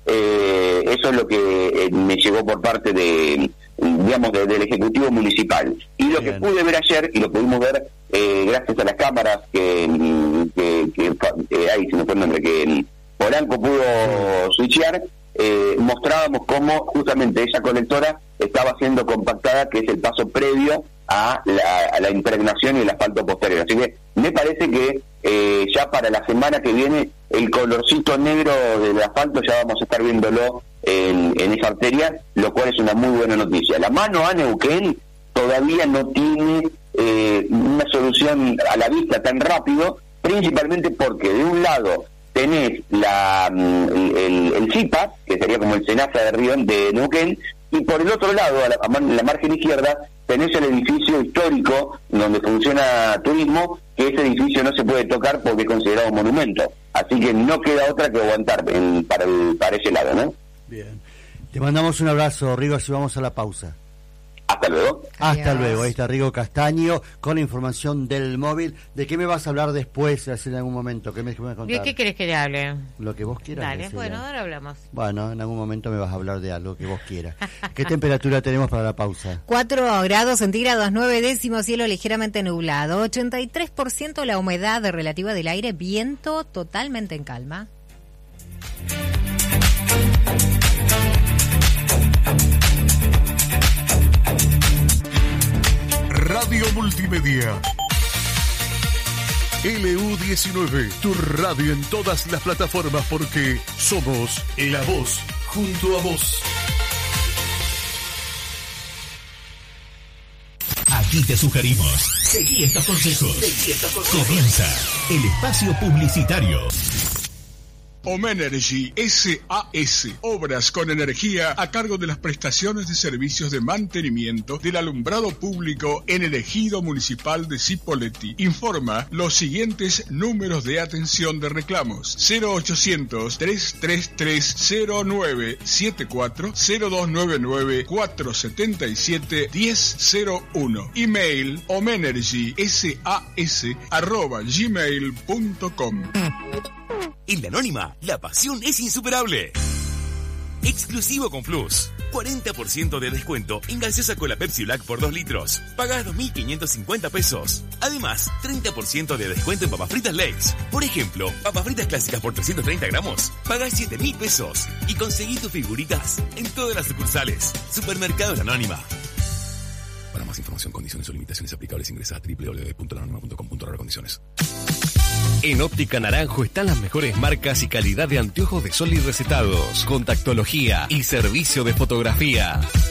Eso es lo que me llegó por parte del Ejecutivo Municipal. Y lo que pude ver ayer, y lo pudimos ver gracias a las cámaras que ahí se me fue el nombre, que Polanco pudo switchear, mostrábamos cómo justamente esa colectora estaba siendo compactada, que es el paso previo a la impregnación y el asfalto posterior. Así que me parece que ya para la semana que viene el colorcito negro del asfalto ya vamos a estar viéndolo en esa arteria, lo cual es una muy buena noticia. La mano a Neuquén todavía no tiene una solución a la vista tan rápido, principalmente porque de un lado tenés el CIPA, que sería como el SENASA de Río de Neuquén, y por el otro lado, en la margen izquierda, tenés el edificio histórico donde funciona turismo, que ese edificio no se puede tocar porque es considerado un monumento. Así que no queda otra que aguantar para ese lado, ¿no? Bien. Te mandamos un abrazo, Rigo, y vamos a la pausa. Hasta luego. Hasta luego. Ahí está Rigo Castaño con la información del móvil. ¿De qué me vas a hablar después, en algún momento? ¿Qué me vas a contar? ¿De qué querés que le hable? Lo que vos quieras. Dale, bueno, ahora hablamos. Bueno, en algún momento me vas a hablar de algo que vos quieras. ¿Qué temperatura tenemos para la pausa? 4 grados centígrados, 9 décimos, cielo ligeramente nublado, 83% la humedad relativa del aire, viento totalmente en calma. Radio Multimedia. LU19, tu radio en todas las plataformas porque somos la voz junto a vos. Aquí te sugerimos, seguí estos consejos. Comienza el espacio publicitario. Omenergy SAS, obras con energía a cargo de las prestaciones de servicios de mantenimiento del alumbrado público en el ejido municipal de Cipolletti. Informa los siguientes números de atención de reclamos: 0800-333-0974, 0299-477-1001. Email omenergysas@gmail.com. En La Anónima, la pasión es insuperable. Exclusivo con Plus. 40% de descuento en gaseosa Cola Pepsi Black por 2 litros. Pagás 2.550 pesos. Además, 30% de descuento en papas fritas Lay's. Por ejemplo, papas fritas clásicas por 330 gramos. Pagás 7.000 pesos. Y conseguí tus figuritas en todas las sucursales. Supermercado La Anónima. Para más información, condiciones o limitaciones aplicables, ingresa a www.lanonima.com.ar/condiciones. En Óptica Naranjo están las mejores marcas y calidad de anteojos de sol y recetados, contactología y servicio de fotografía.